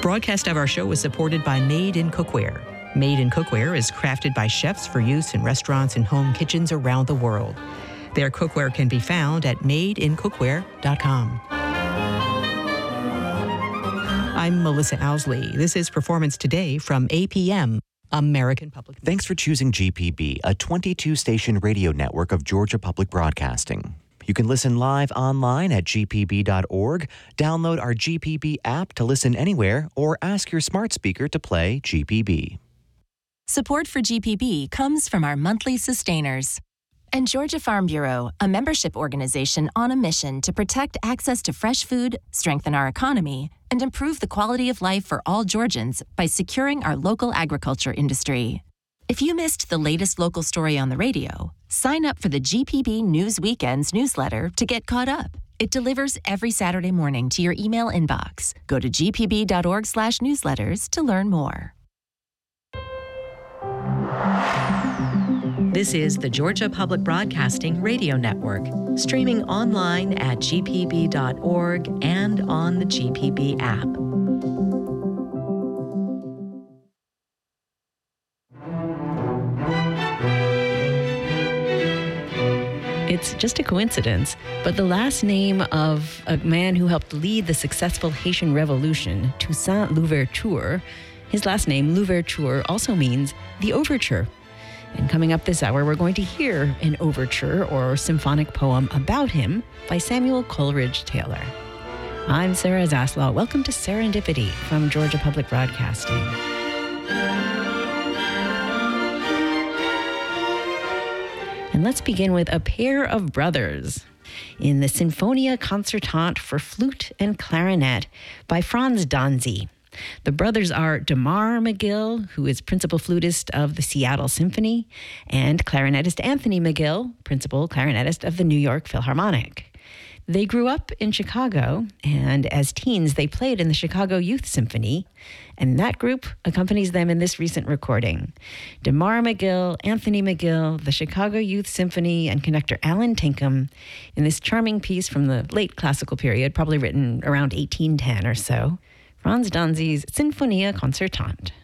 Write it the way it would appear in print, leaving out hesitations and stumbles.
Broadcast of our show is supported by Made in Cookware. Made in Cookware is crafted by chefs for use in restaurants and home kitchens around the world. Their cookware can be found at madeincookware.com. I'm Melissa Owsley. This is Performance Today from APM, American Public. Thanks for choosing GPB, a 22-station radio network of Georgia Public Broadcasting. You can listen live online at gpb.org, download our GPB app to listen anywhere, or ask your smart speaker to play GPB. Support for GPB comes from our monthly sustainers. And Georgia Farm Bureau, a membership organization on a mission to protect access to fresh food, strengthen our economy, and improve the quality of life for all Georgians by securing our local agriculture industry. If you missed the latest local story on the radio, sign up for the GPB News Weekends newsletter to get caught up. It delivers every Saturday morning to your email inbox. Go to gpb.org/newsletters to learn more. This is the Georgia Public Broadcasting Radio Network, streaming online at gpb.org and on the GPB app. It's just a coincidence, but the last name of a man who helped lead the successful Haitian Revolution, Toussaint Louverture, his last name, Louverture, also means the overture. And coming up this hour, we're going to hear an overture or symphonic poem about him by Samuel Coleridge Taylor. I'm Sarah Zaslaw. Welcome to Serendipity from Georgia Public Broadcasting. And let's begin with a pair of brothers in the Sinfonia Concertante for Flute and Clarinet by Franz Danzy. The brothers are Damar McGill, who is principal flutist of the Seattle Symphony, and clarinetist Anthony McGill, principal clarinetist of the New York Philharmonic. They grew up in Chicago, and as teens, they played in the Chicago Youth Symphony, and that group accompanies them in this recent recording. Damar McGill, Anthony McGill, the Chicago Youth Symphony, and conductor Alan Tinkham in this charming piece from the late classical period, probably written around 1810 or so, Franz Danzy's Sinfonia Concertante.